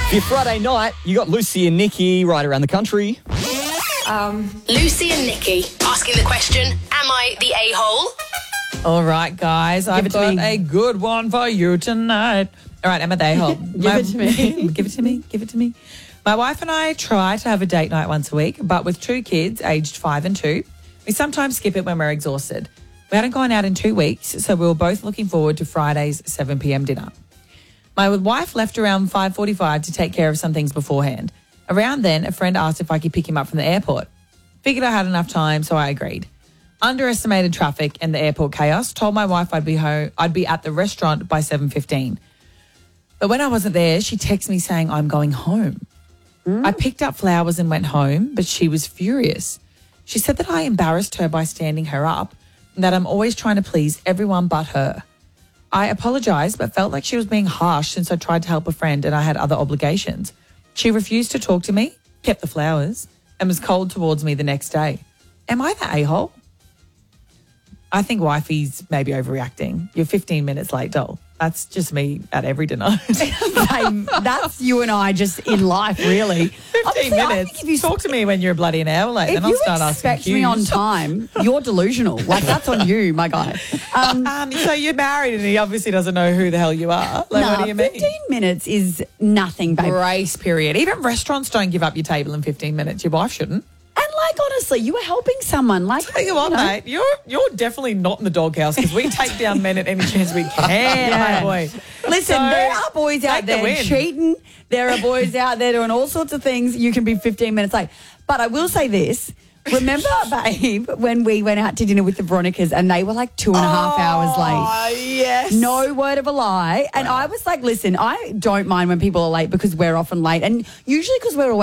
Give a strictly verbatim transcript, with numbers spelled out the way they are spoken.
For your Friday night, you got Lucy and Nikki right around the country. Um, Lucy and Nikki asking the question, am I the a-hole? All right, guys, I've it to got me. a good one for you tonight. All right, Emma, they hold. Give it to me. Give it to me. Give it to me. My wife and I try to have a date night once a week, but with two kids, aged five and two, we sometimes skip it when we're exhausted. We hadn't gone out in two weeks, so we were both looking forward to Friday's seven p.m. dinner. My wife left around five forty-five to take care of some things beforehand. Around then, a friend asked if I could pick him up from the airport. Figured I had enough time, so I agreed. Underestimated traffic and the airport chaos, told my wife I'd be home, I'd be at the restaurant by seven fifteen. But when I wasn't there, she texted me saying I'm going home. Mm. I picked up flowers and went home, but she was furious. She said that I embarrassed her by standing her up and that I'm always trying to please everyone but her. I apologised, but felt like she was being harsh since I tried to help a friend and I had other obligations. She refused to talk to me, kept the flowers, and was cold towards me the next day. Am I the a-hole? I think wifey's maybe overreacting. You're fifteen minutes late, doll. That's just me at every dinner. Babe, that's you and I just in life, really. fifteen Honestly, I minutes. think if you Talk to me when you're bloody an hour late, If then I'll you start asking expect me on cues. time, you're delusional. Like, that's on you, my guy. Um, Um, so you're married and he obviously doesn't know who the hell you are. Like, nah, what do you mean? fifteen minutes is nothing, babe. Grace period. Even restaurants don't give up your table in fifteen minutes. Your wife shouldn't. And, like, honestly, you were helping someone. Like, Tell you what, know. mate, you're you're definitely not in the doghouse because we take down men at any chance we can, Yeah. my boy. Listen, So, there are boys out take the there win. cheating. There are boys out there doing all sorts of things. You can be fifteen minutes late. But I will say this. Remember, babe, when we went out to dinner with the Veronicas and they were like two and a half hours late? Oh, yes. No word of a lie. And I was like, listen, I don't mind when people are late because we're often late. And usually because we're away